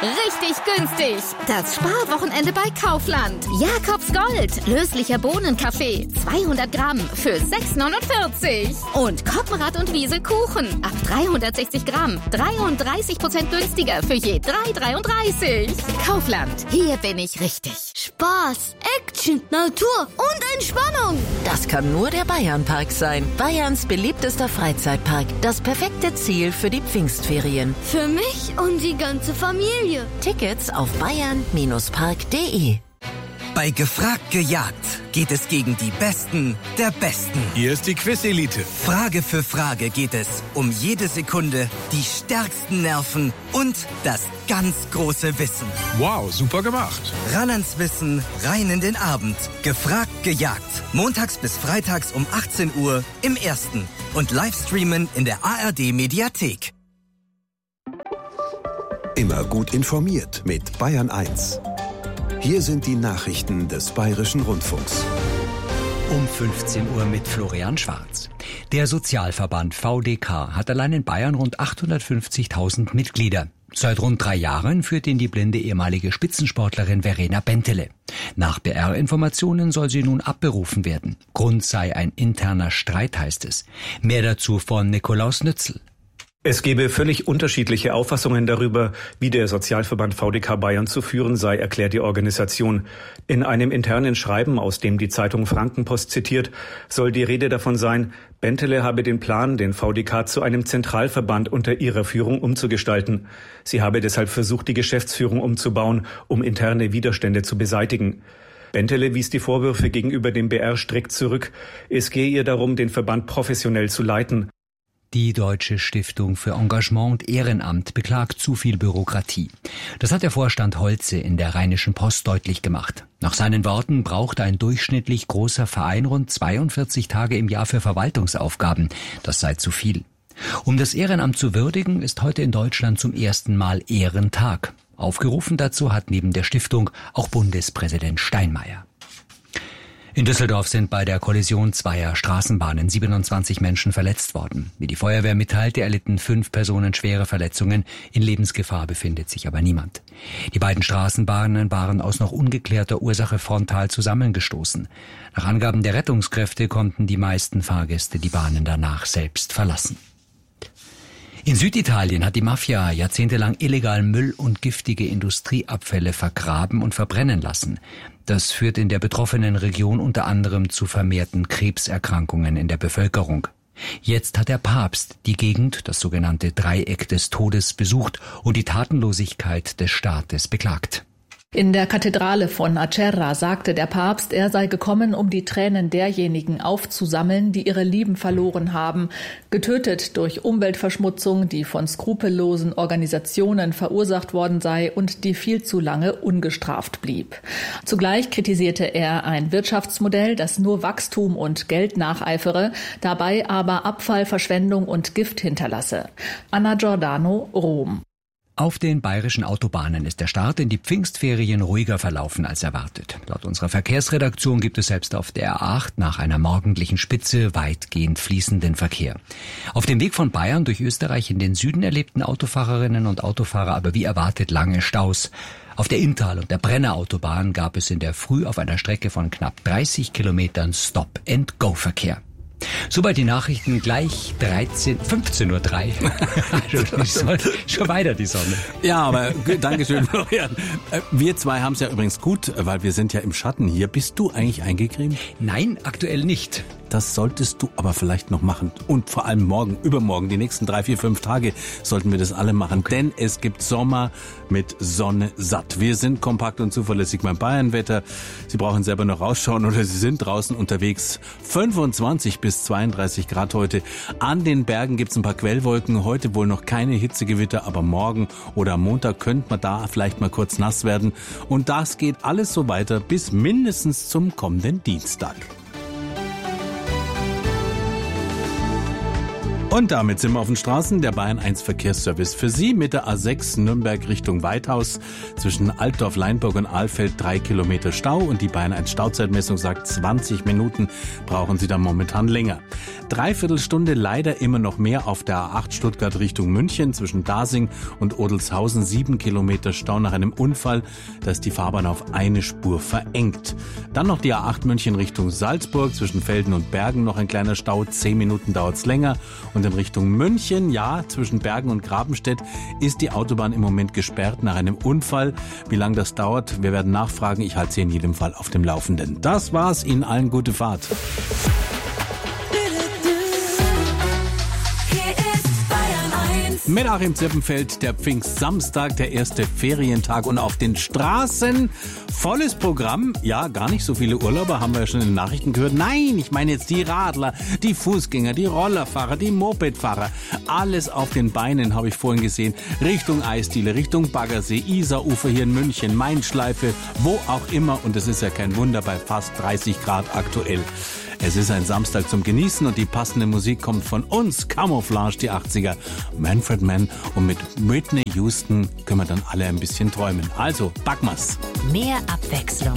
Richtig günstig. Das Sparwochenende bei Kaufland. Jakobs Gold. Löslicher Bohnenkaffee. 200 Gramm für 6,49. Und Koppenrad und Wiese Kuchen. Ab 360 Gramm. 33% günstiger für je 3,33. Kaufland. Hier bin ich richtig. Spaß, Action, Natur und Entspannung. Das kann nur der Bayernpark sein. Bayerns beliebtester Freizeitpark. Das perfekte Ziel für die Pfingstferien. Für mich und die ganze Familie. Tickets auf bayern-park.de. Bei Gefragt gejagt geht es gegen die Besten der Besten. Hier ist die Quiz-Elite. Frage für Frage geht es um jede Sekunde, die stärksten Nerven und das ganz große Wissen. Wow, super gemacht. Ran ans Wissen, rein in den Abend. Gefragt gejagt. Montags bis freitags um 18 Uhr im Ersten. Und Livestreamen in der ARD-Mediathek. Immer gut informiert mit Bayern 1. Hier sind die Nachrichten des Bayerischen Rundfunks. Um 15 Uhr mit Florian Schwarz. Der Sozialverband VDK hat allein in Bayern rund 850.000 Mitglieder. Seit rund 3 Jahren führt ihn die blinde ehemalige Spitzensportlerin Verena Bentele. Nach BR-Informationen soll sie nun abberufen werden. Grund sei ein interner Streit, heißt es. Mehr dazu von Nikolaus Nützel. Es gebe völlig unterschiedliche Auffassungen darüber, wie der Sozialverband VDK Bayern zu führen sei, erklärt die Organisation. In einem internen Schreiben, aus dem die Zeitung Frankenpost zitiert, soll die Rede davon sein, Bentele habe den Plan, den VDK zu einem Zentralverband unter ihrer Führung umzugestalten. Sie habe deshalb versucht, die Geschäftsführung umzubauen, um interne Widerstände zu beseitigen. Bentele wies die Vorwürfe gegenüber dem BR strikt zurück. Es gehe ihr darum, den Verband professionell zu leiten. Die Deutsche Stiftung für Engagement und Ehrenamt beklagt zu viel Bürokratie. Das hat der Vorstand Holze in der Rheinischen Post deutlich gemacht. Nach seinen Worten braucht ein durchschnittlich großer Verein rund 42 Tage im Jahr für Verwaltungsaufgaben. Das sei zu viel. Um das Ehrenamt zu würdigen, ist heute in Deutschland zum ersten Mal Ehrentag. Aufgerufen dazu hat neben der Stiftung auch Bundespräsident Steinmeier. In Düsseldorf sind bei der Kollision zweier Straßenbahnen 27 Menschen verletzt worden. Wie die Feuerwehr mitteilte, erlitten 5 Personen schwere Verletzungen. In Lebensgefahr befindet sich aber niemand. Die beiden Straßenbahnen waren aus noch ungeklärter Ursache frontal zusammengestoßen. Nach Angaben der Rettungskräfte konnten die meisten Fahrgäste die Bahnen danach selbst verlassen. In Süditalien hat die Mafia jahrzehntelang illegal Müll und giftige Industrieabfälle vergraben und verbrennen lassen. Das führt in der betroffenen Region unter anderem zu vermehrten Krebserkrankungen in der Bevölkerung. Jetzt hat der Papst die Gegend, das sogenannte Dreieck des Todes, besucht und die Tatenlosigkeit des Staates beklagt. In der Kathedrale von Acerra sagte der Papst, er sei gekommen, um die Tränen derjenigen aufzusammeln, die ihre Lieben verloren haben, getötet durch Umweltverschmutzung, die von skrupellosen Organisationen verursacht worden sei und die viel zu lange ungestraft blieb. Zugleich kritisierte er ein Wirtschaftsmodell, das nur Wachstum und Geld nacheifere, dabei aber Abfall, Verschwendung und Gift hinterlasse. Anna Giordano, Rom. Auf den bayerischen Autobahnen ist der Start in die Pfingstferien ruhiger verlaufen als erwartet. Laut unserer Verkehrsredaktion gibt es selbst auf der A8 nach einer morgendlichen Spitze weitgehend fließenden Verkehr. Auf dem Weg von Bayern durch Österreich in den Süden erlebten Autofahrerinnen und Autofahrer aber wie erwartet lange Staus. Auf der Inntal- und der Brenner-Autobahn gab es in der Früh auf einer Strecke von knapp 30 Kilometern Stop-and-Go-Verkehr. Soweit die Nachrichten, gleich 15:03 Uhr. Schon weiter die Sonne. Ja, aber Dankeschön, Florian. Wir zwei haben es ja übrigens gut, weil wir sind ja im Schatten hier. Bist du eigentlich eingecremt? Nein, aktuell nicht. Das solltest du aber vielleicht noch machen. Und vor allem morgen, übermorgen, die nächsten 3, 4, 5 Tage sollten wir das alle machen. Okay. Denn es gibt Sommer mit Sonne satt. Wir sind kompakt und zuverlässig beim Bayernwetter. Sie brauchen selber noch rausschauen oder Sie sind draußen unterwegs. 25 bis 32 Grad heute. An den Bergen gibt's ein paar Quellwolken. Heute wohl noch keine Hitzegewitter, aber morgen oder am Montag könnte man da vielleicht mal kurz nass werden. Und das geht alles so weiter bis mindestens zum kommenden Dienstag. Und damit sind wir auf den Straßen. Der Bayern 1 Verkehrsservice für Sie mit der A6 Nürnberg Richtung Weithaus. Zwischen Altdorf, Leinburg und Ahlfeld 3 Kilometer Stau. Und die Bayern 1 Stauzeitmessung sagt, 20 Minuten brauchen Sie da momentan länger. Dreiviertel Stunde leider immer noch mehr auf der A8 Stuttgart Richtung München. Zwischen Dasing und Odelshausen 7 Kilometer Stau nach einem Unfall. Da ist die Fahrbahn auf eine Spur verengt. Dann noch die A8 München Richtung Salzburg. Zwischen Velden und Bergen noch ein kleiner Stau. 10 Minuten dauert's länger. Und in Richtung München, ja, zwischen Bergen und Grabenstedt ist die Autobahn im Moment gesperrt nach einem Unfall. Wie lange das dauert, wir werden nachfragen. Ich halte Sie in jedem Fall auf dem Laufenden. Das war's. Ihnen allen gute Fahrt. Mit Achim Zippenfeld, der Pfingstsamstag, der erste Ferientag und auf den Straßen volles Programm. Ja, gar nicht so viele Urlauber, haben wir ja schon in den Nachrichten gehört. Nein, ich meine jetzt die Radler, die Fußgänger, die Rollerfahrer, die Mopedfahrer. Alles auf den Beinen habe ich vorhin gesehen. Richtung Eisdiele, Richtung Baggersee, Isarufer hier in München, Mainschleife, wo auch immer. Und es ist ja kein Wunder bei fast 30 Grad aktuell. Es ist ein Samstag zum Genießen und die passende Musik kommt von uns. Camouflage, die 80er, Manfred Mann, und mit Whitney Houston können wir dann alle ein bisschen träumen. Also, packen wir's. Mehr Abwechslung